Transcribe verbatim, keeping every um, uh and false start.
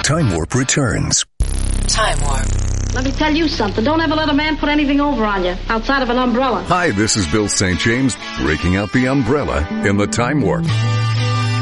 Time Warp returns. Time Warp. Let me tell you something. Don't ever let a man put anything over on you outside of an umbrella. Hi, this is Bill Saint James, breaking out the umbrella in the Time Warp.